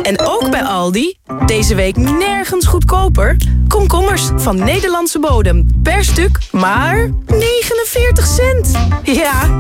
En ook bij Aldi, deze week nergens goedkoper. Komkommers van Nederlandse bodem. Per stuk maar 49 cent. Ja,